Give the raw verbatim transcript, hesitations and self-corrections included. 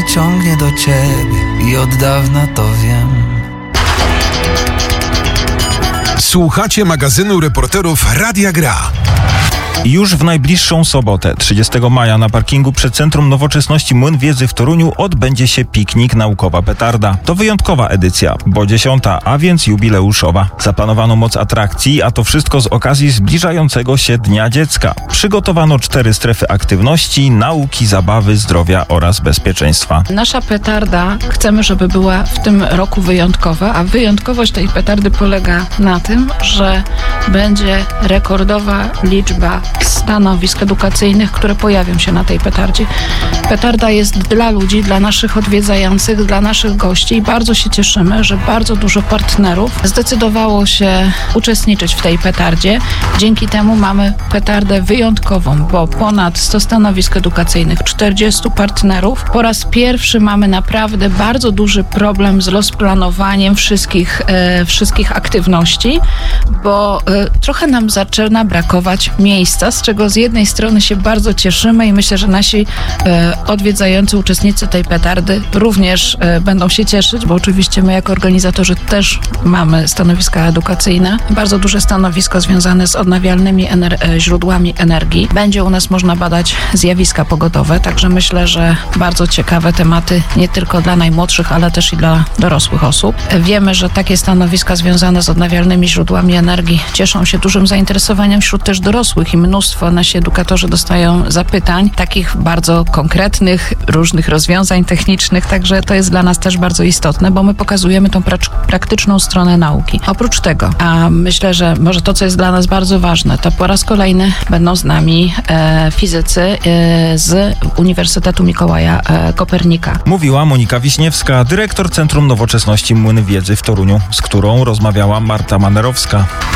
ciągnie do ciebie i od dawna to wiem. Słuchacie magazynu reporterów Radia Gra. Już w najbliższą sobotę, trzydziestego maja, na parkingu przed Centrum Nowoczesności Młyn Wiedzy w Toruniu odbędzie się piknik Naukowa Petarda. To wyjątkowa edycja, bo dziesiąta, a więc jubileuszowa. Zaplanowano moc atrakcji, a to wszystko z okazji zbliżającego się Dnia Dziecka. Przygotowano cztery strefy aktywności, nauki, zabawy, zdrowia oraz bezpieczeństwa. Nasza petarda chcemy, żeby była w tym roku wyjątkowa, a wyjątkowość tej petardy polega na tym, że będzie rekordowa liczba stanowisk edukacyjnych, które pojawią się na tej petardzie. Petarda jest dla ludzi, dla naszych odwiedzających, dla naszych gości i bardzo się cieszymy, że bardzo dużo partnerów zdecydowało się uczestniczyć w tej petardzie. Dzięki temu mamy petardę wyjątkową, bo ponad sto stanowisk edukacyjnych, czterdziestu partnerów. Po raz pierwszy mamy naprawdę bardzo duży problem z rozplanowaniem wszystkich, e, wszystkich aktywności, bo e, trochę nam zaczyna brakować miejsca, z czego z jednej strony się bardzo cieszymy i myślę, że nasi e, odwiedzający uczestnicy tej petardy również e, będą się cieszyć, bo oczywiście my jako organizatorzy też mamy stanowiska edukacyjne. Bardzo duże stanowisko związane z odnawialnymi ener- źródłami energii. Będzie u nas można badać zjawiska pogodowe, także myślę, że bardzo ciekawe tematy nie tylko dla najmłodszych, ale też i dla dorosłych osób. Wiemy, że takie stanowiska związane z odnawialnymi źródłami energii cieszą się dużym zainteresowaniem wśród też dorosłych i mnóstwo nasi edukatorzy dostają zapytań, takich bardzo konkretnych, różnych rozwiązań technicznych, także to jest dla nas też bardzo istotne, bo my pokazujemy tą pra- praktyczną stronę nauki. Oprócz tego, a myślę, że może to, co jest dla nas bardzo ważne, to po raz kolejny będą z nami e, fizycy e, z Uniwersytetu Mikołaja e, Kopernika. Mówiła Monika Wiśniewska, dyrektor Centrum Nowoczesności Młyn Wiedzy w Toruniu, z którą rozmawiała Marta Manerowska.